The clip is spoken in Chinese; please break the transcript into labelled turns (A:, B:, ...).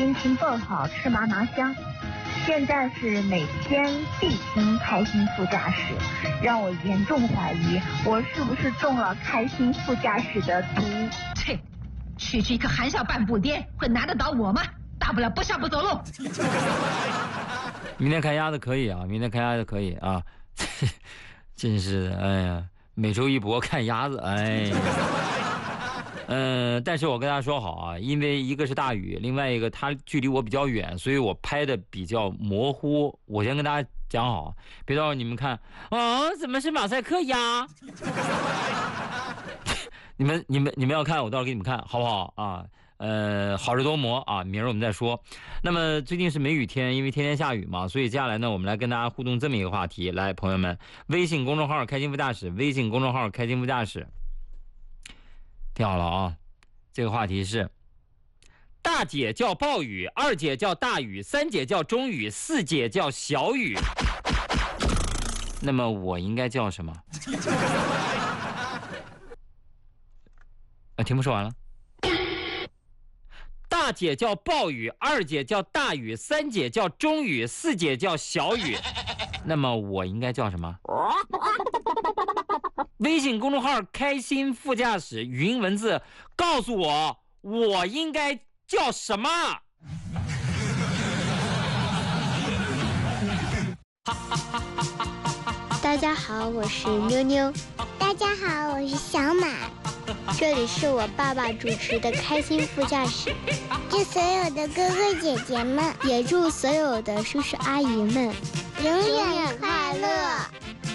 A: 心情倍好，吃嘛嘛香。现在是每天必听开心副驾驶，让我严重怀疑我是不是中了开心副驾驶的毒。
B: 切，区区一个含笑半步颠，会难得倒我吗？大不了不笑不走路。
C: 明天看鸭子可以啊，明天看鸭子可以啊。真是的，哎呀，每周一播看鸭子，哎呀。但是我跟大家说好啊，因为一个是大雨，另外一个它距离我比较远，所以我拍的比较模糊。我先跟大家讲好，别到时候你们看啊，怎么是马赛克鸭？你们要看，我到时候给你们看，好不好啊？好事多磨啊，明儿我们再说。那么最近是梅雨天，因为天天下雨嘛，所以接下来呢，我们来跟大家互动这么一个话题。来，朋友们，微信公众号开心副驾驶，微信公众号开心副驾驶。听好了啊，这个话题是：大姐叫暴雨，二姐叫大雨，三姐叫中雨，四姐叫小雨。那么我应该叫什么？题目说完了。大姐叫暴雨，二姐叫大雨，三姐叫中雨，四姐叫小雨。那么我应该叫什么？微信公众号开心副驾驶语音文字告诉我应该叫什么。
D: 大家好，我是妞妞。
E: 大家好，我是小马。
D: 这里是我爸爸主持的开心副驾驶。
E: 祝所有的哥哥姐姐们，
D: 也祝所有的叔叔阿姨们
E: 永远快乐。